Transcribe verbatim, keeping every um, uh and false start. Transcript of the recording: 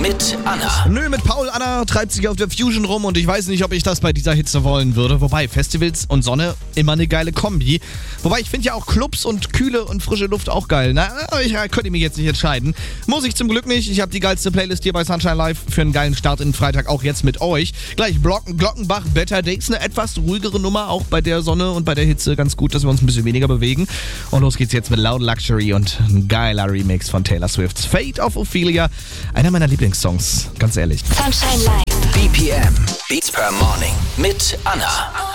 mit Anna. Nö, mit Paul. Anna treibt sich auf der Fusion rum und ich weiß nicht, ob ich das bei dieser Hitze wollen würde. Wobei, Festivals und Sonne, immer eine geile Kombi. Wobei, ich finde ja auch Clubs und kühle und frische Luft auch geil. Na, ich könnte mich jetzt nicht entscheiden. Muss ich zum Glück nicht. Ich habe die geilste Playlist hier bei Sunshine Live für einen geilen Start in den Freitag, auch jetzt mit euch. Gleich Blocken, Glockenbach, Better Days, eine etwas ruhigere Nummer, auch bei der Sonne und bei der Hitze. Ganz gut, dass wir uns ein bisschen weniger bewegen. Und los geht's jetzt mit Loud Luxury und ein geiler Remix von Taylor Swift's Fate of Ophelia. Einer meiner Lieblingssongs, ganz ehrlich. Sunshine Live. B P M, Beats per Morning mit Anna.